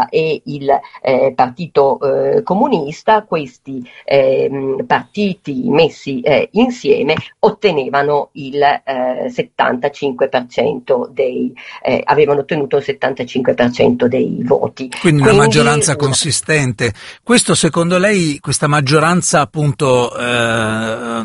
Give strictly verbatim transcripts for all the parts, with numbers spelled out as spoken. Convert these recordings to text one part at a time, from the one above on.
Socialista e il eh, Partito eh, Comunista, questi eh, partiti messi eh, insieme ottenevano il eh, settantacinque per cento dei eh, avevano ottenuto il settantacinque per cento dei voti. Quindi una Quindi, maggioranza consistente. Questo secondo lei, questa maggioranza appunto eh,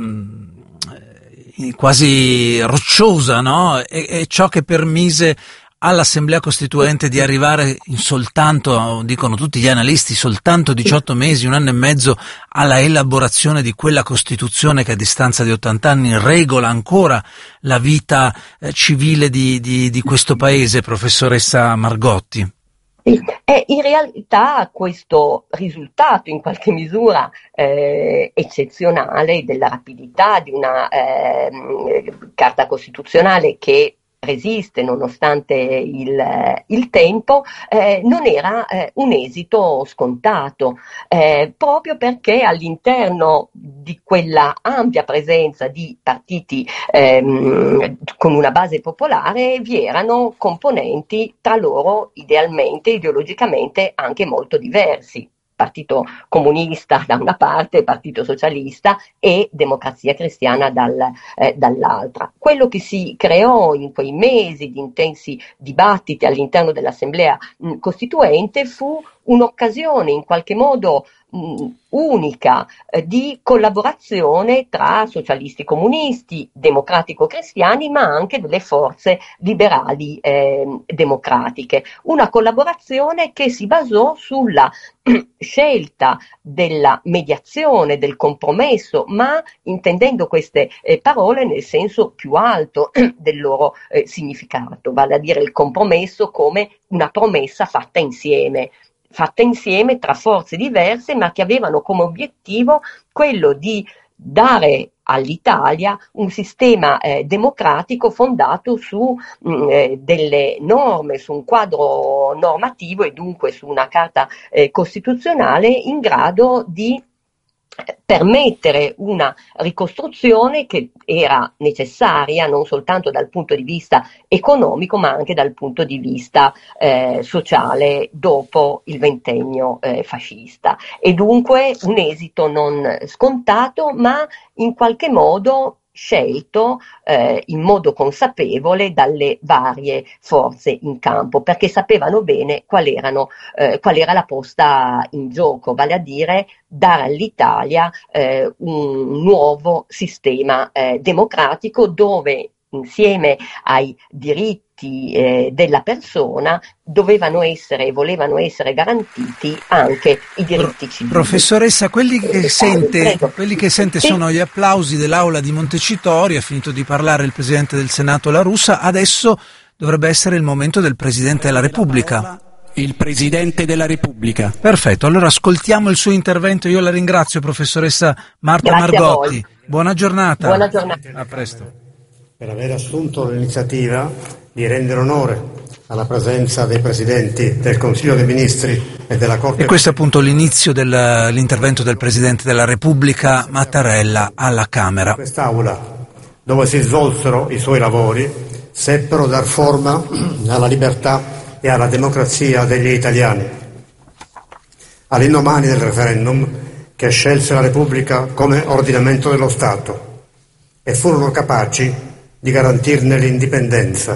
quasi rocciosa, no? È, è ciò che permise all'Assemblea Costituente di arrivare in soltanto, dicono tutti gli analisti, soltanto diciotto mesi, un anno e mezzo alla elaborazione di quella Costituzione che a distanza di ottanta anni regola ancora la vita eh, civile di, di, di questo paese, professoressa Margotti. E in realtà questo risultato in qualche misura eh, eccezionale della rapidità di una eh, Carta Costituzionale che resiste nonostante il, il tempo, eh, non era eh, un esito scontato, eh, proprio perché all'interno di quella ampia presenza di partiti ehm, con una base popolare vi erano componenti tra loro idealmente, ideologicamente anche molto diversi. Partito Comunista da una parte, Partito Socialista e Democrazia Cristiana dal, eh, dall'altra. Quello che si creò in quei mesi di intensi dibattiti all'interno dell'Assemblea mh, Costituente fu un'occasione in qualche modo mh, unica eh, di collaborazione tra socialisti comunisti, democratico-cristiani, ma anche delle forze liberali eh, democratiche. Una collaborazione che si basò sulla scelta della mediazione, del compromesso, ma intendendo queste eh, parole nel senso più alto del loro eh, significato, vale a dire il compromesso come una promessa fatta insieme. fatta insieme tra forze diverse, ma che avevano come obiettivo quello di dare all'Italia un sistema eh, democratico fondato su mh, eh, delle norme, su un quadro normativo e dunque su una carta eh, costituzionale in grado di permettere una ricostruzione che era necessaria non soltanto dal punto di vista economico ma anche dal punto di vista eh, sociale dopo il ventennio eh, fascista, e dunque un esito non scontato ma in qualche modo scelto eh, in modo consapevole dalle varie forze in campo, perché sapevano bene qual erano, eh, qual era la posta in gioco, vale a dire dare all'Italia eh, un nuovo sistema eh, democratico dove insieme ai diritti eh, della persona dovevano essere e volevano essere garantiti anche i diritti civili. Professoressa, quelli che sente, quelli che sente sì. sono gli applausi dell'aula di Montecitorio, ha finito di parlare il Presidente del Senato La Russa, adesso dovrebbe essere il momento del Presidente della Repubblica. Il Presidente della Repubblica. Perfetto, allora ascoltiamo il suo intervento. Io la ringrazio, professoressa Marta Grazie Margotti. Buona giornata. Buona giornata. A presto. Per aver assunto l'iniziativa di rendere onore alla presenza dei Presidenti del Consiglio dei Ministri e della Corte. E questo è appunto l'inizio dell'intervento del Presidente della Repubblica Mattarella alla Camera. Quest'Aula, dove si svolsero i suoi lavori, seppero dar forma alla libertà e alla democrazia degli italiani. All'indomani del referendum che scelse la Repubblica come ordinamento dello Stato e furono capaci di garantirne l'indipendenza.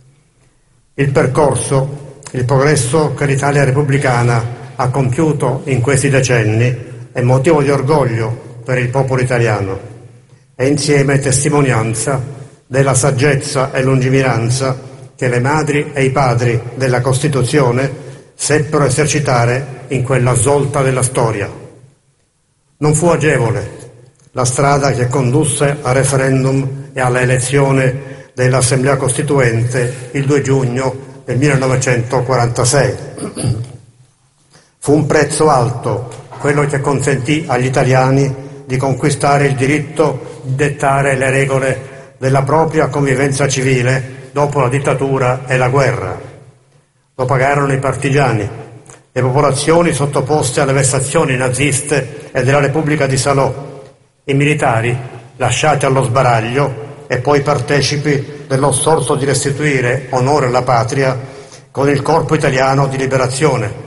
Il percorso, il progresso che l'Italia repubblicana ha compiuto in questi decenni è motivo di orgoglio per il popolo italiano e insieme testimonianza della saggezza e lungimiranza che le madri e i padri della Costituzione seppero esercitare in quella svolta della storia. Non fu agevole la strada che condusse al referendum e alla elezione dell'Assemblea Costituente il due giugno del millenovecentoquarantasei. Fu un prezzo alto quello che consentì agli italiani di conquistare il diritto di dettare le regole della propria convivenza civile dopo la dittatura e la guerra. Lo pagarono i partigiani, le popolazioni sottoposte alle vessazioni naziste e della Repubblica di Salò, i militari lasciati allo sbaraglio e poi partecipi dello sforzo di restituire onore alla patria con il Corpo Italiano di Liberazione,